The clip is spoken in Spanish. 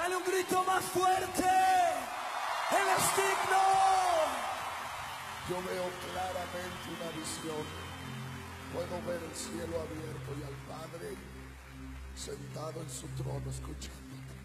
Dale un grito más fuerte. Él es digno. Yo veo claramente una visión. Puedo ver el cielo abierto y al Padre sentado en su trono escuchándote.